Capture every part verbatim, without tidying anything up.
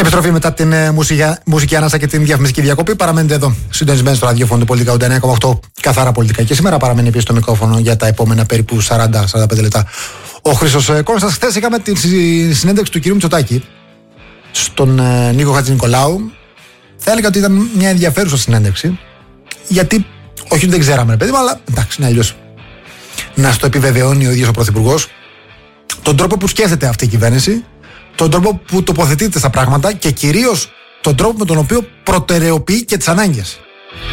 Επιστροφή μετά την ε, μουσική, μουσική ανάσα και την διαφημιστική διακοπή. Παραμένετε εδώ, συντονισμένοι στο ραδιόφωνο του Πολιτικά ογδόντα εννέα κόμμα οκτώ, καθαρά πολιτικά. Και σήμερα παραμένει πίσω στο μικρόφωνο για τα επόμενα περίπου σαράντα με σαράντα πέντε λεπτά ο Χρήστος ε, Κώστας. Χθες είχαμε τη συνέντευξη του κυρίου Μητσοτάκη στον ε, Νίκο Χατζηνικολάου. Θα έλεγα ότι ήταν μια ενδιαφέρουσα συνέντευξη. Γιατί, όχι δεν ξέραμε, παιδί μου, αλλά εντάξει, είναι αλλιώς να στο επιβεβαιώνει ο ίδιος ο Πρωθυπουργός τον τρόπο που σκέφτεται αυτή η κυβέρνηση, τον τρόπο που τοποθετείται στα πράγματα και κυρίως τον τρόπο με τον οποίο προτεραιοποιεί και τις ανάγκες.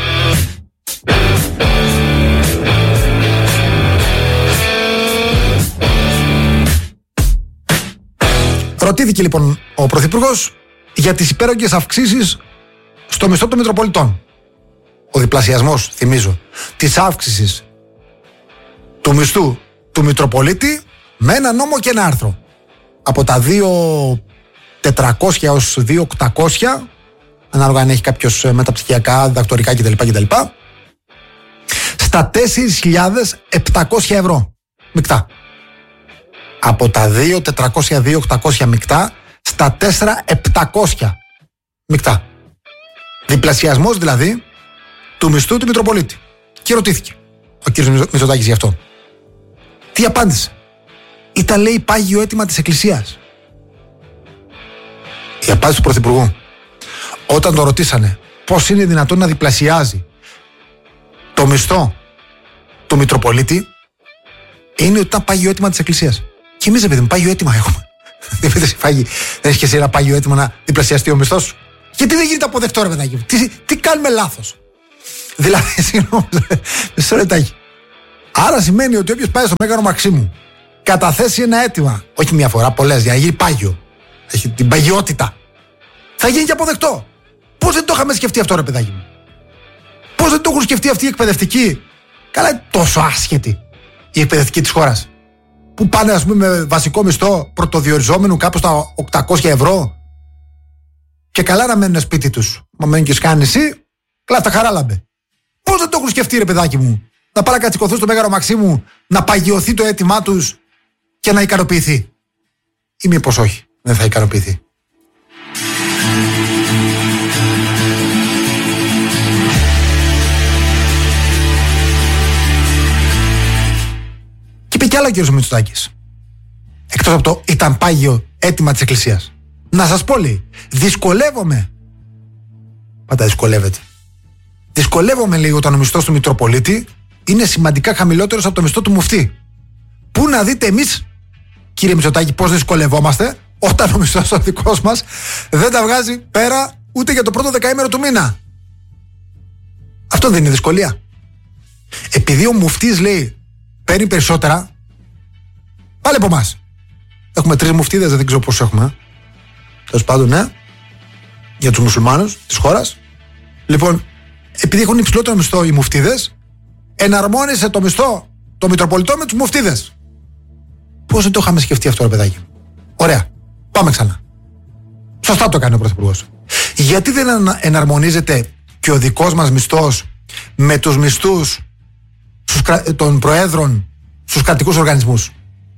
Ρωτήθηκε λοιπόν ο Πρωθυπουργός για τις υπέρογγες αυξήσεις στο μισθό των Μητροπολιτών. Ο διπλασιασμός, θυμίζω, της αύξησης του μισθού του Μητροπολίτη με ένα νόμο και ένα άρθρο. Από τα δύο χιλιάδες τετρακόσια έως δύο χιλιάδες οκτακόσια, ανάλογα αν έχει κάποιος μεταπτυχιακά, διδακτορικά κτλ, κτλ, στα τέσσερις χιλιάδες επτακόσια ευρώ μεικτά. Από τα δύο χιλιάδες τετρακόσια, δύο χιλιάδες οκτακόσια μεικτά στα τέσσερα χιλιάδες επτακόσια μεικτά. Διπλασιασμός δηλαδή του μισθού του Μητροπολίτη. Και ρωτήθηκε ο κ. Μητσοτάκης γι' αυτό. Τι απάντησε? Ήταν, λέει, πάγιο αίτημα της Εκκλησίας. Η απάντηση του Πρωθυπουργού, όταν το ρωτήσανε πώς είναι δυνατόν να διπλασιάζει το μισθό του Μητροπολίτη, είναι ότι ήταν πάγιο αίτημα της Εκκλησίας. Και εμείς, παιδί μου, πάγιο αίτημα έχουμε. Δεν έχει και εσύ ένα πάγιο αίτημα να διπλασιαστεί ο μισθός σου? Γιατί δεν γίνεται αποδεκτό, ρε παιδάκι? Τι, τι κάνουμε λάθος? Δηλαδή, συγγνώμη, μισό λεπτάκι. Άρα σημαίνει ότι όποιος πάει στο Μέγαρο Μαξίμου καταθέσει ένα αίτημα, όχι μία φορά, πολλές, για να γίνει πάγιο, έχει την παγιότητα, θα γίνει και αποδεκτό. Πώς δεν το είχαμε σκεφτεί αυτό, ρε παιδάκι μου? Πώς δεν το έχουν σκεφτεί αυτοί οι εκπαιδευτικοί? Καλά, είναι τόσο άσχετοι οι εκπαιδευτικοί της χώρας, που πάνε, ας πούμε, με βασικό μισθό πρωτοδιοριζόμενου κάπου στα οκτακόσια ευρώ και καλά να μένουν σπίτι τους. Μα μένουν και σκάνε εσύ, καλά τα χαράλαμπε. Πώς δεν το έχουν σκεφτεί, ρε παιδάκι μου, να παρακατσικωθούν στο Μέγαρο Μαξίμου, να παγιωθεί το αίτημά τους και να ικανοποιηθεί? Ή μήπως όχι, δεν θα ικανοποιηθεί? Και είπε κι άλλο ο κ. Μητσοτάκης, εκτός από το ήταν πάγιο αίτημα της Εκκλησίας. Να σας πω, λέει, δυσκολεύομαι. Πάντα δυσκολεύεται. Δυσκολεύομαι, λέει, όταν ο μισθός του Μητροπολίτη είναι σημαντικά χαμηλότερος από το μισθό του μουφτή. Πού να δείτε εμείς, κύριε Μητσοτάκη, πώς δυσκολευόμαστε όταν ο μισθός ο δικός μας δεν τα βγάζει πέρα ούτε για το πρώτο δεκαήμερο του μήνα? Αυτό δεν είναι δυσκολία? Επειδή ο μουφτής, λέει, παίρνει περισσότερα, πάλι από εμάς. Έχουμε τρεις μουφτίδες, δεν ξέρω πόσους έχουμε. Τέλος πάντων, ναι, για τους μουσουλμάνους της χώρας. Λοιπόν, επειδή έχουν υψηλότερο μισθό οι μουφτίδες, εναρμόνισε το μισθό των Μητροπολιτών με τους μουφτίδες. Πώς δεν το είχαμε σκεφτεί αυτό, ρε παιδάκι? Ωραία, πάμε ξανά. Σωστά το κάνει ο Πρωθυπουργός. Γιατί δεν εναρμονίζεται και ο δικός μας μισθός με τους μισθούς των προέδρων στους κρατικούς οργανισμούς?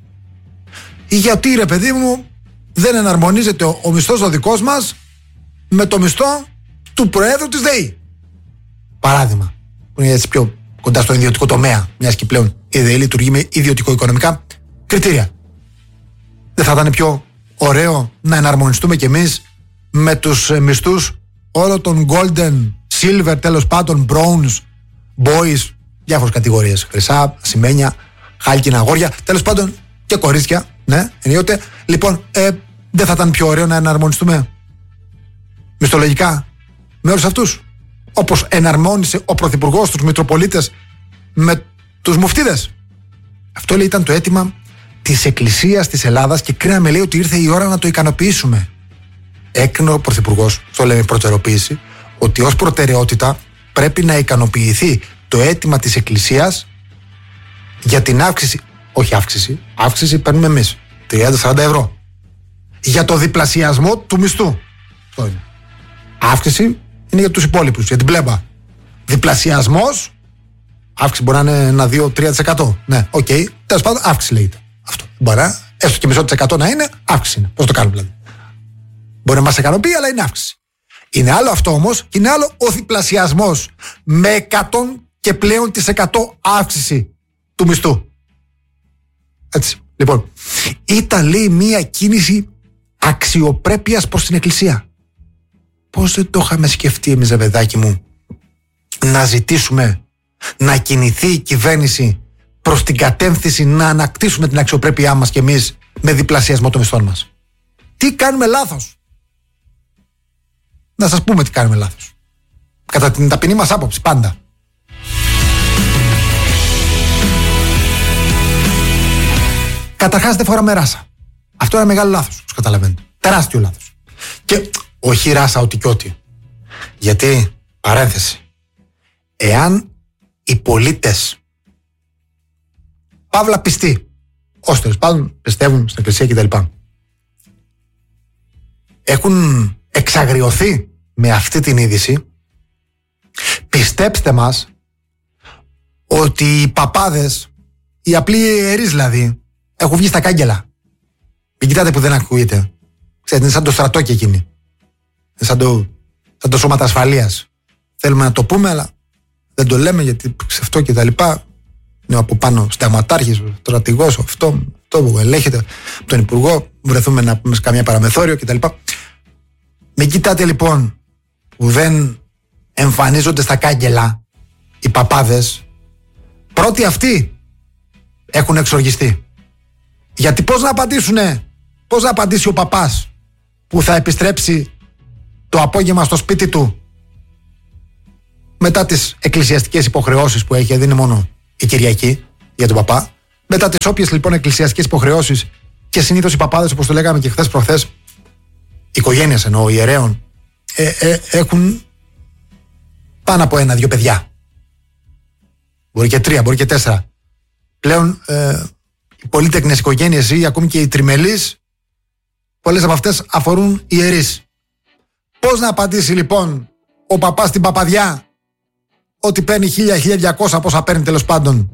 Ή γιατί, ρε παιδί μου, δεν εναρμονίζεται ο, ο μισθός ο δικός μας με το μισθό του Προέδρου της ΔΕΗ? Παράδειγμα, που είναι έτσι πιο κοντά στο ιδιωτικό τομέα, μιας και πλέον η ΔΕΗ λειτουργεί με ιδιωτικο-οικονομικά κριτήρια. Δεν θα ήταν πιο ωραίο να εναρμονιστούμε κι εμείς με τους μισθούς όλων των golden, silver, τέλος πάντων, bronze, boys, διάφορες κατηγορίες, χρυσά, ασημένια, χάλκινα αγόρια, τέλος πάντων και κορίτσια, ναι, ενίοτε. Λοιπόν, ε, δεν θα ήταν πιο ωραίο να εναρμονιστούμε μισθολογικά με όλους αυτούς, όπως εναρμόνισε ο Πρωθυπουργός τους Μητροπολίτες με τους μουφτίδες? Αυτό, λέει, ήταν το αίτημα της Εκκλησίας της Ελλάδας και κρίναμε, λέει, ότι ήρθε η ώρα να το ικανοποιήσουμε. Έκρινε ο Πρωθυπουργός, αυτό λέμε προτεραιοποίηση, ότι ως προτεραιότητα πρέπει να ικανοποιηθεί το αίτημα της Εκκλησίας για την αύξηση, όχι αύξηση, αύξηση παίρνουμε εμείς, τριάντα με σαράντα ευρώ, για το διπλασιασμό του μισθού. Αυτό είναι. Αύξηση είναι για τους υπόλοιπους, για την πλέμπα. Διπλασιασμός, αύξηση μπορεί να είναι ένα, δύο, τρία τοις εκατό. Ναι, οκ, okay. Τέλος πάντων, αύξηση λέγεται. Αυτό. Μπορεί να, έστω και μισό της εκατό να είναι, αύξηση είναι. Πώς το κάνουμε δηλαδή? Μπορεί να μας ικανοποιεί, αλλά είναι αύξηση. Είναι άλλο αυτό όμως, και είναι άλλο ο διπλασιασμός με εκατό και πλέον της εκατό αύξηση του μισθού. Έτσι. Λοιπόν, ήταν, λέει, μία κίνηση αξιοπρέπειας προς την Εκκλησία. Πώς δεν το είχαμε σκεφτεί εμείς, παιδάκι μου, να ζητήσουμε να κινηθεί η κυβέρνηση προς την κατεύθυνση να ανακτήσουμε την αξιοπρέπειά μας κι εμείς με διπλασιασμό των μισθών μας. Τι κάνουμε λάθος? Να σας πούμε τι κάνουμε λάθος. Κατά την ταπεινή μας άποψη, πάντα. Καταρχάς δεν φοράμε ράσα. Αυτό είναι μεγάλο λάθος, όπως καταλαβαίνετε. Τεράστιο λάθος. Και όχι ράσα ό,τι κι ό,τι. Γιατί, παρένθεση, εάν οι πολίτες, παύλα πιστοί, όσοι τέλος πάντων πιστεύουν στην Εκκλησία κτλ., έχουν εξαγριωθεί με αυτή την είδηση, πιστέψτε μας ότι οι παπάδες, οι απλοί ιερείς δηλαδή, έχουν βγει στα κάγκελα. Μην κοιτάτε που δεν ακούγεται. Ξέρετε, είναι σαν το στρατό και εκείνοι. Είναι σαν το, σαν το σώματα ασφαλείας. Θέλουμε να το πούμε, αλλά δεν το λέμε γιατί αυτό και τα λοιπά. Είναι από πάνω σταγματάρχης, στρατηγός, αυτό, αυτό που ελέγχεται από τον Υπουργό. Βρεθούμε να πούμε σε καμία παραμεθόριο κτλ. Μην κοιτάτε λοιπόν που δεν εμφανίζονται στα κάγκελα οι παπάδες. Πρώτοι αυτοί έχουν εξοργιστεί. Γιατί πώς να απαντήσουνε, πώς να απαντήσει ο παπάς που θα επιστρέψει το απόγευμα στο σπίτι του μετά τις εκκλησιαστικές υποχρεώσεις που έχει, δεν είναι μόνο η Κυριακή για τον παπά, μετά τις όποιες λοιπόν εκκλησιαστικές υποχρεώσεις, και συνήθως οι παπάδες, όπως το λέγαμε και χθες προχθές, οικογένειες εννοώ, ιερέων, ε, ε, έχουν πάνω από ένα-δύο παιδιά. Μπορεί και τρία, μπορεί και τέσσερα. Πλέον ε, οι πολύτεκνες οικογένειες ή ακόμη και οι τριμελείς, πολλές από αυτές αφορούν ιερείς. Πώς να απαντήσει λοιπόν ο παπάς στην παπαδιά ότι παίρνει χίλια με χίλια διακόσια, πόσα παίρνει τέλος πάντων,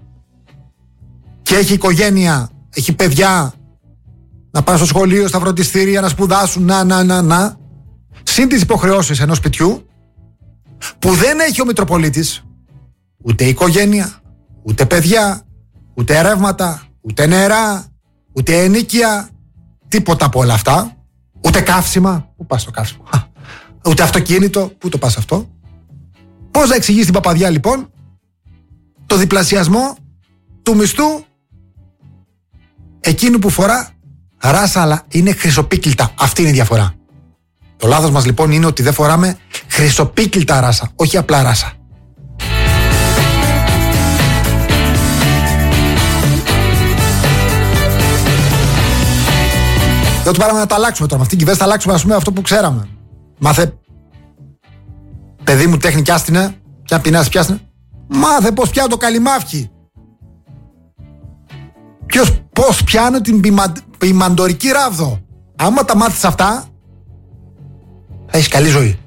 και έχει οικογένεια, έχει παιδιά να πάνε στο σχολείο, στα φροντιστήρια, να σπουδάσουν, να, να, να, να, συν τις υποχρεώσεις ενός σπιτιού που δεν έχει ο Μητροπολίτης ούτε οικογένεια, ούτε παιδιά, ούτε ρεύματα, ούτε νερά, ούτε ενοίκια, τίποτα από όλα αυτά, ούτε καύσιμα. Πού πας το καύσιμο? Ούτε αυτοκίνητο. Πού το πας αυτό? Πώς να εξηγείς την παπαδιά λοιπόν το διπλασιασμό του μισθού εκείνου που φορά ράσα, αλλά είναι χρυσοπίκλητα? Αυτή είναι η διαφορά. Το λάθος μας λοιπόν είναι ότι δεν φοράμε χρυσοπίκλητα ράσα, όχι απλά ράσα. Δεν το πάραμε να τα αλλάξουμε τώρα. Με αυτήν την κυβέρνηση θα αλλάξουμε, ας πούμε, αυτό που ξέραμε. Μάθε, παιδί μου, τέχνη πιάστηνε. Ποια πεινάσει πιάστηνε. Μάθε πώς πιάνω το καλυμάφκι. Ποιος πώς πιάνω την ποιμαντορική ράβδο. Άμα τα μάθεις αυτά, θα έχεις καλή ζωή.